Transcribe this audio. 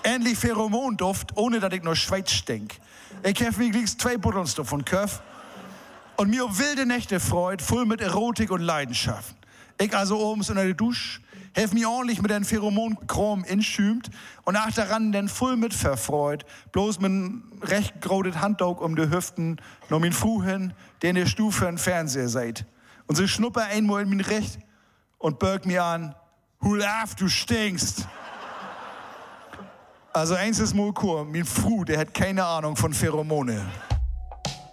Endlich Pheromonduft, ohne dass ich nur Schweiz stink. Ich habe mir gleich 2 Buttons davon gekauft und mir auf wilde Nächte freut, voll mit Erotik und Leidenschaften. Ich also oben unter der Dusche, hef mich ordentlich mit den Pheromonkrom inschümt und ach daran denn voll mit verfreut, bloß mit einem recht großes Handtuch um die Hüften, noch min Fuh hin, den der Stufe im Fernseher seid. Und sie schnupper einmal in mein Recht und bürgt mir an, hul af, du stinkst. Also eins ist mal cool, mein Fuh, der hat keine Ahnung von Pheromone.